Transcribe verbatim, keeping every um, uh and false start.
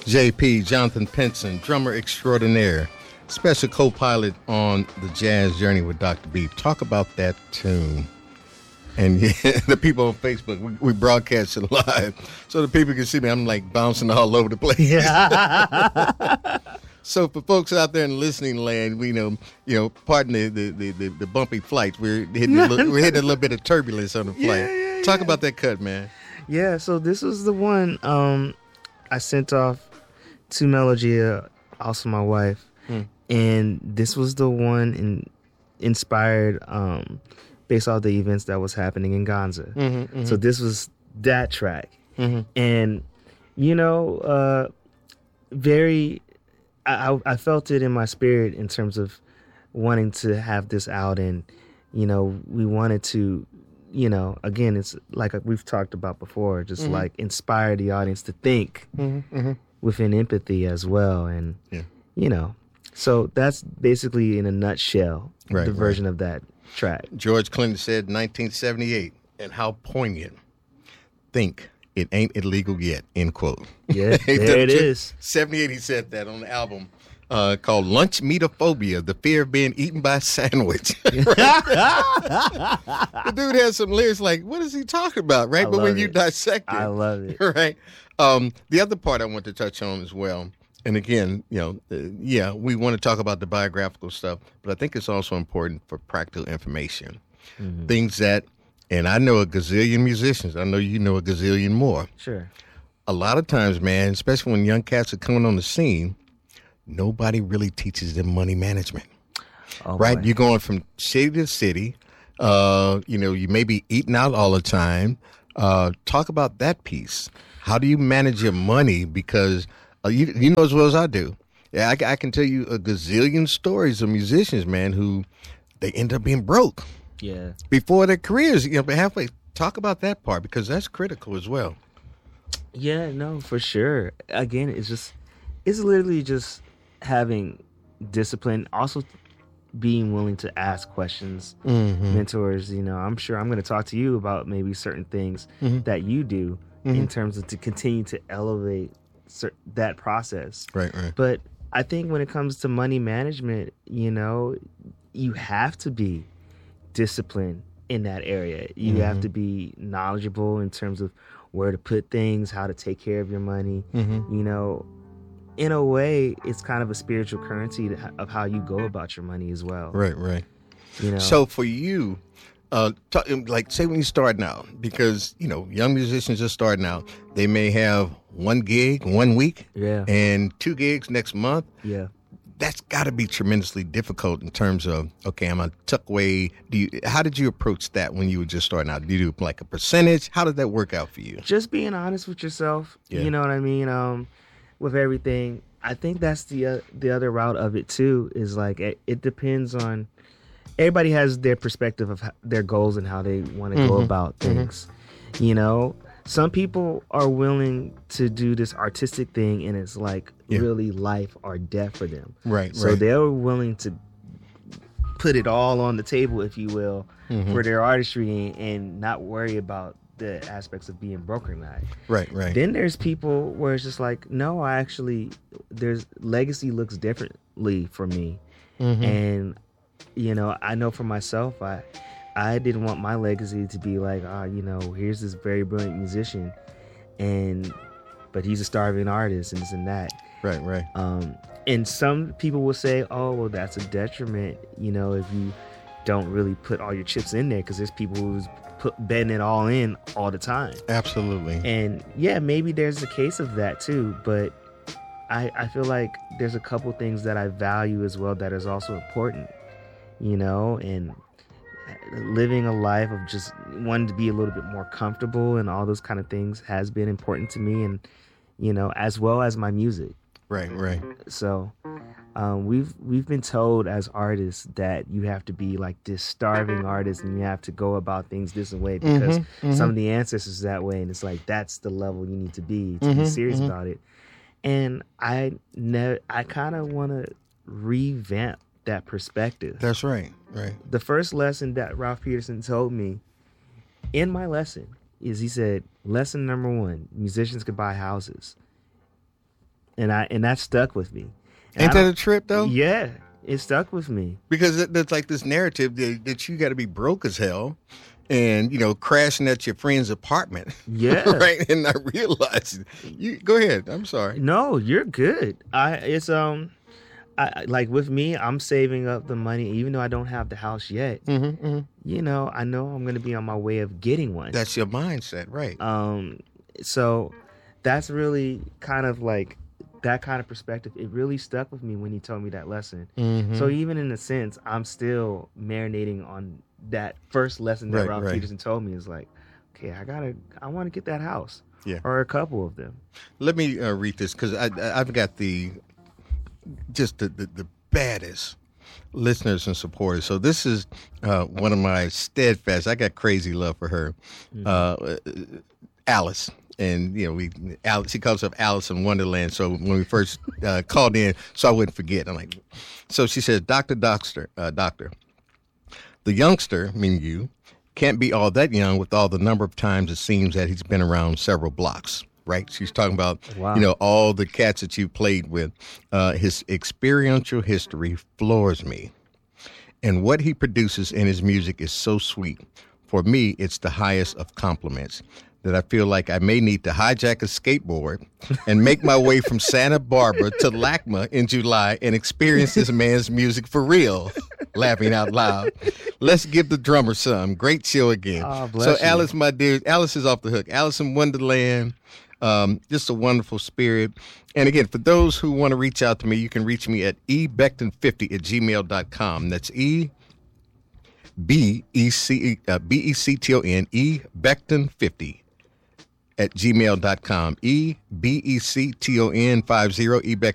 J P, Jonathan Pinson, drummer extraordinaire, special co-pilot on the Jazz Journey with Doctor B. Talk about that tune. And yeah, the people on Facebook, we, we broadcast it live so the people can see me. I'm like bouncing all over the place. Yeah. So for folks out there in listening land, we know, you know, pardon the the, the, the, the bumpy flights. We're hitting a little, we're hitting a little bit of turbulence on the flight. Yeah, yeah, Talk yeah. about that cut, man. Yeah, so this was the one um, I sent off to Melogia, also my wife, hmm. and this was the one in, inspired um, based off the events that was happening in Gonza. Mm-hmm, mm-hmm. So this was that track, mm-hmm. and you know, uh, very. I, I felt it in my spirit in terms of wanting to have this out, and you know, we wanted to, you know, again, it's like we've talked about before, just mm-hmm. like inspire the audience to think mm-hmm, mm-hmm. within empathy as well, and yeah. you know, so that's basically in a nutshell right, the version right. of that track. George Clinton said, nineteen seventy-eight, and how poignant. Think. It ain't illegal yet, end quote. Yeah, there it is. seventy-eight, he said that on the album uh, called Lunch Metaphobia, The Fear of Being Eaten by a Sandwich. The dude has some lyrics like, what is he talking about, right? I but when it. you dissect it. I love it. Right? Um, the other part I want to touch on as well, and again, you know, uh, yeah, we want to talk about the biographical stuff, but I think it's also important for practical information. Mm-hmm. Things that And I know a gazillion musicians. I know you know a gazillion more. Sure. A lot of times, man, especially when young cats are coming on the scene, nobody really teaches them money management. Oh, right? Boy. You're going from city to city. Uh, you know, you may be eating out all the time. Uh, talk about that piece. How do you manage your money? Because uh, you, you know as well as I do. Yeah, I, I can tell you a gazillion stories of musicians, man, who they end up being broke. Yeah. Before their careers, you know, halfway. Talk about that part because that's critical as well. Yeah, no, for sure. Again, it's just, it's literally just having discipline. Also, being willing to ask questions. Mm-hmm. Mentors, you know, I'm sure I'm going to talk to you about maybe certain things mm-hmm. that you do mm-hmm. in terms of to continue to elevate cer- that process. Right, right. But I think when it comes to money management, you know, you have to be discipline in that area. You mm-hmm. have to be knowledgeable in terms of where to put things, how to take care of your money. Mm-hmm. You know, in a way, it's kind of a spiritual currency to, of how you go about your money as well. Right, right. You know. So for you, uh, talk, like say when you start now, because you know young musicians are starting out, they may have one gig one week, yeah, and two gigs next month, yeah. That's got to be tremendously difficult in terms of, okay, I'm going to tuck away. Do you, how did you approach that when you were just starting out? Did you do like a percentage? How did that work out for you? Just being honest with yourself. Yeah. You know what I mean? Um, with everything. I think that's the uh, the other route of it too, is like it, it depends on, everybody has their perspective of how, their goals and how they want to mm-hmm. go about things. Mm-hmm. You know? Some people are willing to do this artistic thing, and it's like yeah. really life or death for them. Right. So right. they're willing to put it all on the table, if you will, mm-hmm. for their artistry and not worry about the aspects of being broke or not. Right. Right. Then there's people where it's just like, no, I actually, there's legacy looks differently for me, mm-hmm. and you know, I know for myself, I. I didn't want my legacy to be like, ah, oh, you know, here's this very brilliant musician, and but he's a starving artist and this and that. Right, right. Um, and some people will say, oh, well, that's a detriment, you know, if you don't really put all your chips in there, because there's people who's put betting it all in all the time. Absolutely. And yeah, maybe there's a case of that too, but I, I feel like there's a couple things that I value as well that is also important, you know, and living a life of just wanting to be a little bit more comfortable and all those kind of things has been important to me, and you know, as well as my music. Right, right. So um, we've we've been told as artists that you have to be like this starving artist, and you have to go about things this way because mm-hmm, mm-hmm. some of the ancestors that way, and it's like that's the level you need to be to mm-hmm, be serious mm-hmm. about it. And I ne- I kind of want to revamp that perspective. That's right, right. The first lesson that Ralph Peterson told me in my lesson is he said, lesson number one, musicians could buy houses. and I and that stuck with me. And Ain't I that don't- a trip though? Yeah, it stuck with me. Because it, there's like this narrative that, that you got to be broke as hell, and you know, crashing at your friend's apartment. Yeah. Right. And I realized you go ahead. I'm sorry. No, you're good. I it's um, I I- like with me, I'm saving up the money, even though I don't have the house yet. Mm-hmm, mm-hmm. You know, I know I'm gonna be on my way of getting one. That's your mindset, right? Um, so that's really kind of like that kind of perspective. It really stuck with me when he told me that lesson. Mm-hmm. So even in a sense, I'm still marinating on that first lesson that Right, Ralph right. Peterson told me. Is like, okay, I gotta, I want to get that house, Yeah. or a couple of them. Let me uh, read this because I, I- I've got the just the, the, the baddest listeners and supporters. So this is uh, one of my steadfast. I got crazy love for her, uh, Alice. And you know, we Alice. She calls herself Alice in Wonderland. So when we first uh, called in, so I wouldn't forget. I'm like, so she says, Doctor Doctor, uh, Doctor, the youngster, meaning you, can't be all that young with all the number of times it seems that he's been around several blocks. Right? She's talking about, Wow. you know, all the cats that you played with. Uh, his experiential history floors me. And what he produces in his music is so sweet. For me, it's the highest of compliments that I feel like I may need to hijack a skateboard and make my way from Santa Barbara to L A C M A in July and experience this man's music for real. Laughing out loud. Let's give the drummer some. Great show again. Oh, so bless you. Alice, my dear, Alice is off the hook. Alice in Wonderland. Um, just a wonderful spirit. And again, for those who want to reach out to me, you can reach me at e becton fifty at gmail dot com. That's E B E C uh, B E C T O N E Becton fifty at gmail dot com. E B E C T O N fifty E Becton